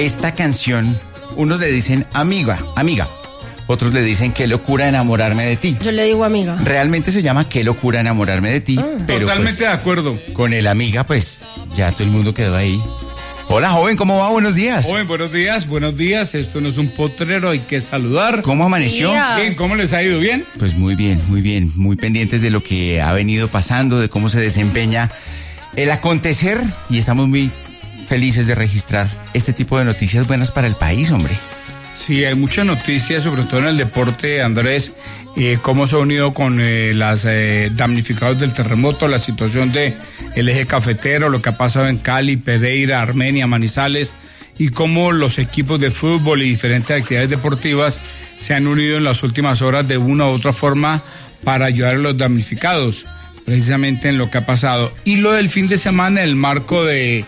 esta canción, unos le dicen amiga. Otros le dicen qué locura enamorarme de ti. Yo le digo amiga. Realmente se llama qué locura enamorarme de ti. Pero totalmente pues, de acuerdo. Con el amiga, pues ya todo el mundo quedó ahí. Hola, joven, ¿cómo va? Buenos días. Joven, buenos días. Esto no es un potrero, hay que saludar. ¿Cómo amaneció? Bien, ¿cómo les ha ido? ¿Bien? Pues muy bien. Muy pendientes de lo que ha venido pasando, de cómo se desempeña el acontecer. Y estamos muy felices de registrar este tipo de noticias buenas para el país, hombre. Sí, hay muchas noticias, sobre todo en el deporte, Andrés, cómo se ha unido con las damnificados del terremoto, la situación del eje cafetero, lo que ha pasado en Cali, Pereira, Armenia, Manizales, y cómo los equipos de fútbol y diferentes actividades deportivas se han unido en las últimas horas de una u otra forma para ayudar a los damnificados, precisamente en lo que ha pasado. Y lo del fin de semana, en el marco de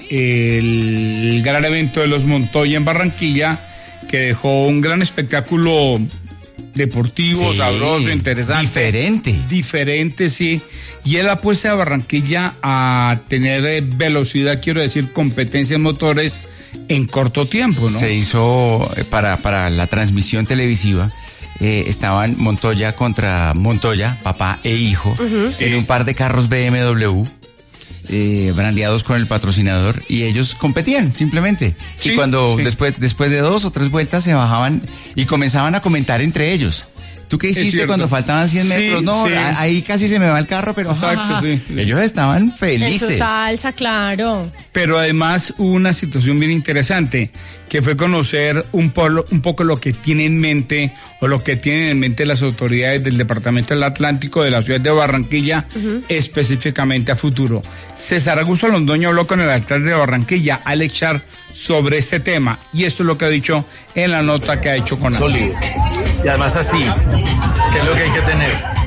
el gran evento de los Montoya en Barranquilla, que dejó un gran espectáculo deportivo, sí, sabroso, interesante. Diferente, sí. Y él apuesta a Barranquilla a tener velocidad, quiero decir, competencia en motores en corto tiempo, ¿no? Se hizo para la transmisión televisiva. Estaban Montoya contra Montoya, papá e hijo, en un par de carros BMW. Brandeados con el patrocinador, y ellos competían simplemente, sí, y cuando sí, después de 2 o 3 vueltas se bajaban y comenzaban a comentar entre ellos. ¿Tú qué hiciste cuando faltaban 100 metros? Sí, no, sí. Ahí casi se me va el carro, pero exacto, sí. Ellos estaban felices. En su salsa, claro. Pero además hubo una situación bien interesante, que fue conocer un poco lo que tiene en mente, o lo que tienen en mente las autoridades del Departamento del Atlántico de la ciudad de Barranquilla, específicamente a futuro. César Augusto Londoño habló con el alcalde de Barranquilla, Alex Char, sobre este tema, y esto es lo que ha dicho en la nota que ha hecho con sólido. Y además así, que es lo que hay que tener.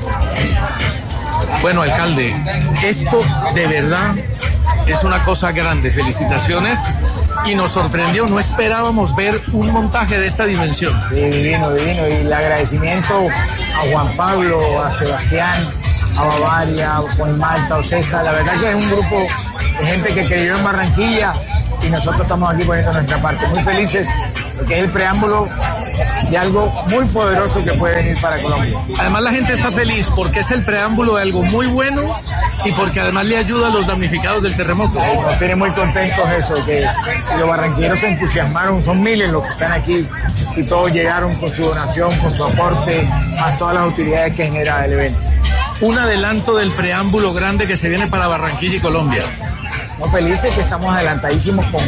Bueno, alcalde, esto de verdad es una cosa grande. Felicitaciones. Y nos sorprendió, no esperábamos ver un montaje de esta dimensión. Sí, divino. Y el agradecimiento a Juan Pablo, a Sebastián, a Bavaria, a Juan Malta, a César. La verdad que es un grupo de gente que creyó en Barranquilla, y nosotros estamos aquí poniendo nuestra parte. Muy felices, porque es el preámbulo de algo muy poderoso que puede venir para Colombia. Además la gente está feliz porque es el preámbulo de algo muy bueno, y porque además le ayuda a los damnificados del terremoto. Nos tiene muy contentos eso, que los barranquilleros se entusiasmaron, son miles los que están aquí, y todos llegaron con su donación, con su aporte, más todas las utilidades que genera el evento. Un adelanto del preámbulo grande que se viene para Barranquilla y Colombia. No, felices que estamos adelantadísimos con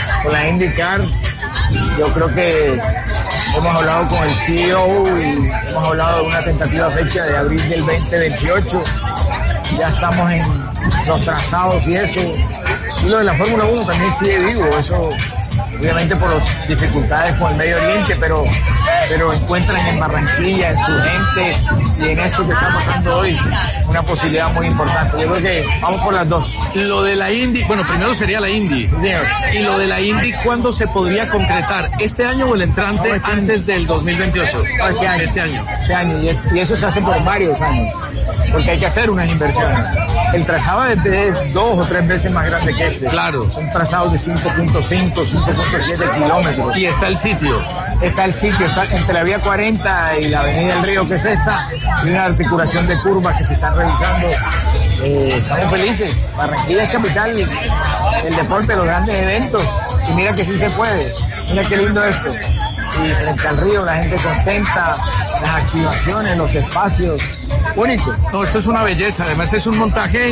la IndyCar. Yo creo que hemos hablado con el CEO y hemos hablado de una tentativa fecha de abril del 2028. Ya estamos en los trazados y eso. Y lo de la Fórmula 1 también sigue vivo. Eso, obviamente por las dificultades con el Medio Oriente, pero encuentran en Barranquilla, en su gente y en esto que está pasando hoy, una posibilidad muy importante. Yo creo que vamos por las dos. Lo de la Indy, bueno, primero sería la Indy. Sí, señor. Y lo de la Indy, ¿cuándo se podría concretar? ¿Este año o el entrante, antes del 2028? Este año. Y eso se hace por varios años, porque hay que hacer unas inversiones. El trazado es 2 o 3 veces más grande que este. Claro. Son trazados de 5.5, 5.7 kilómetros. Y está el sitio. Está entre la vía 40 y la avenida del Río, que es esta, y una articulación de curvas que se están revisando. Estamos felices. Barranquilla es capital del deporte, los grandes eventos, y mira que sí se puede. Mira qué lindo esto. Y frente al río, la gente contenta, las activaciones, los espacios, único. No, esto es una belleza. Además es un montaje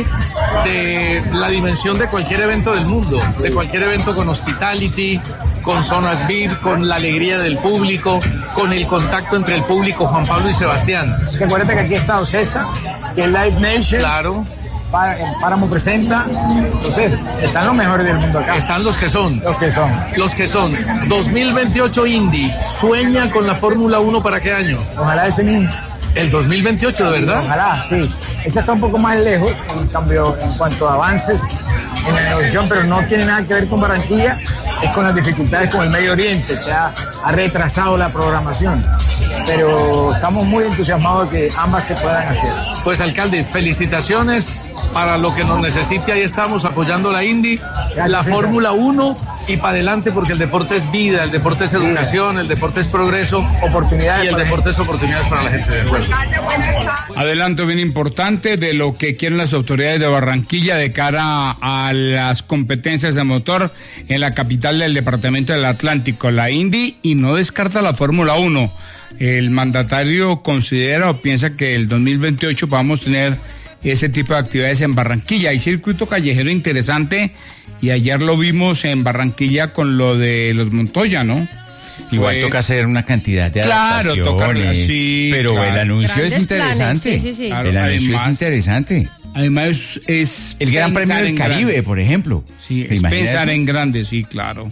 de la dimensión de cualquier evento del mundo, de cualquier evento con hospitality, con zonas VIP, con la alegría del público, con el contacto entre el público, Juan Pablo y Sebastián. Recuerda que aquí está Ocesa, que es Live Nation. Claro. Páramo presenta. Entonces, están los mejores del mundo acá. Están los que son. Los que son. 2028 Indy. ¿Sueña con la Fórmula 1 para qué año? Ojalá ese mismo. ¿El 2028, de verdad? Ojalá, sí. Ese está un poco más lejos, en cambio, en cuanto a avances en la negociación, pero no tiene nada que ver con Barranquilla, es con las dificultades con el Medio Oriente, que ha retrasado la programación. Pero estamos muy entusiasmados de que ambas se puedan hacer. Pues alcalde, felicitaciones para lo que nos necesite, ahí estamos apoyando la Indy, la Fórmula 1 y para adelante, porque el deporte es vida, el deporte es educación, el deporte es progreso, oportunidades y el deporte es oportunidades para la gente. De acuerdo. Adelanto bien importante de lo que quieren las autoridades de Barranquilla de cara a las competencias de motor en la capital del departamento del Atlántico, la Indy, y no descarta la Fórmula 1. El mandatario considera o piensa que el 2028 vamos a tener ese tipo de actividades en Barranquilla. Hay circuito callejero interesante y ayer lo vimos en Barranquilla con lo de los Montoya, ¿no? Igual toca hacer una cantidad de adaptaciones, sí, pero claro. el anuncio Grandes es interesante. planes, sí. Claro, el anuncio además, es interesante. Además es El Gran Premio del Caribe, grande. por ejemplo. Sí, ¿Se es imagina pensar eso? en grande, sí, claro.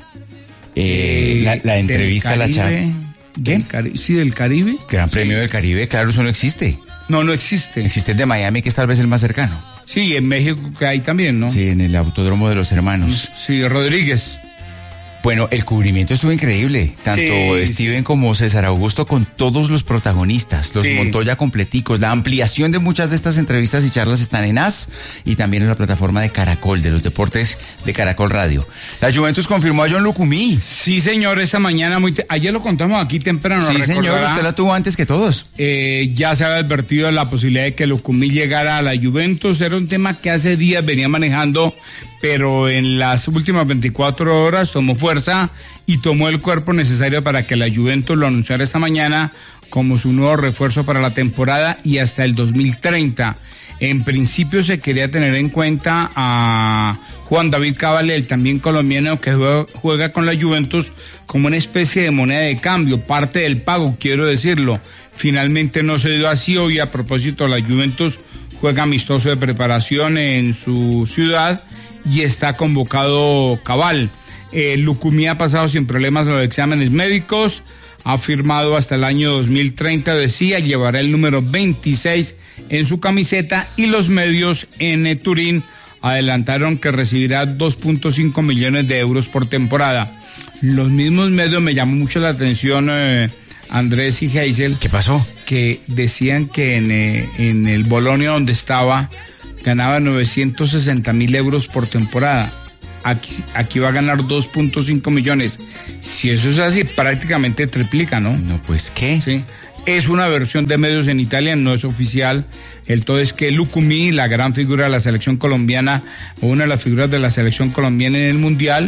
La entrevista a la Caribe, Char. sí, del Caribe. Gran Premio del Caribe, claro, eso no existe. No existe. Existe el de Miami, que es tal vez el más cercano. Sí, en México que hay también, ¿no? Sí, en el Autódromo de los Hermanos. Sí, Rodríguez. Bueno, el cubrimiento estuvo increíble. Tanto Sí, Steven como César Augusto con todos los protagonistas, los Sí. Montoya completicos. La ampliación de muchas de estas entrevistas y charlas están en AS y también en la plataforma de Caracol, de los deportes de Caracol Radio. La Juventus confirmó a John Lucumí. Sí, señor, esta mañana, ayer lo contamos aquí temprano. Sí, señor, recordará. usted la tuvo antes que todos. Ya se había advertido la posibilidad de que Lucumí llegara a la Juventus. Era un tema que hace días venía manejando, pero en las últimas 24 horas tomó fuerza y tomó el cuerpo necesario para que la Juventus lo anunciara esta mañana como su nuevo refuerzo para la temporada y hasta el 2030. En principio se quería tener en cuenta a Juan David Caballé, el también colombiano que juega con la Juventus como una especie de moneda de cambio, parte del pago, quiero decirlo. Finalmente no se dio así. Hoy, a propósito, la Juventus juega amistoso de preparación en su ciudad y está convocado Cabal. Lucumí ha pasado sin problemas los exámenes médicos, ha firmado hasta el año 2030, decía, llevará el número 26 en su camiseta, y los medios en Turín adelantaron que recibirá 2.5 millones de euros por temporada. Los mismos medios, me llamó mucho la atención, Andrés y Geisel. ¿Qué pasó? Que decían que en el Bolonia donde estaba ganaba 960.000 euros por temporada. Aquí va a ganar 2.5 millones. Si eso es así, prácticamente triplica, ¿no? No, pues, ¿qué? Sí. Es una versión de medios en Italia, no es oficial. El todo es que Lucumí, la gran figura de la selección colombiana, o una de las figuras de la selección colombiana en el Mundial,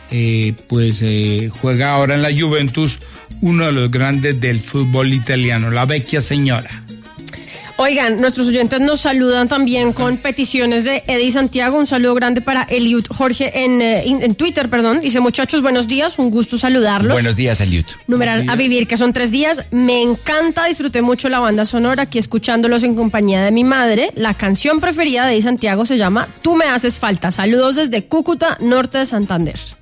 juega ahora en la Juventus, uno de los grandes del fútbol italiano, la vecchia señora. Oigan, nuestros oyentes nos saludan también con peticiones de Eddie Santiago. Un saludo grande para Eliud Jorge en Twitter, perdón. Dice: muchachos, buenos días, un gusto saludarlos. Buenos días, Eliud. Numeral a vivir, que son 3 días. Me encanta, disfruté mucho la banda sonora, aquí escuchándolos en compañía de mi madre. La canción preferida de Eddie Santiago se llama Tú me haces falta. Saludos desde Cúcuta, norte de Santander.